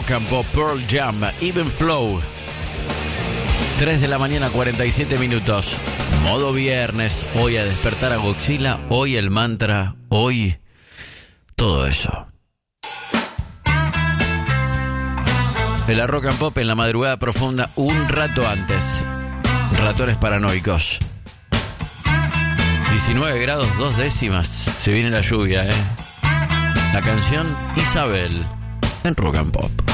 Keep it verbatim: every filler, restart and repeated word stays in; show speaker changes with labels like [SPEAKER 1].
[SPEAKER 1] Rock and Pop, Pearl Jam, Even Flow. tres de la mañana, cuarenta y siete minutos. Modo viernes. Hoy a despertar a Godzilla. Hoy el mantra. Hoy todo eso. De la Rock and Pop en la madrugada profunda, un rato antes. Ratones paranoicos. diecinueve grados, dos décimas. Se viene la lluvia, ¿eh? La canción Isabel en Rock and Pop.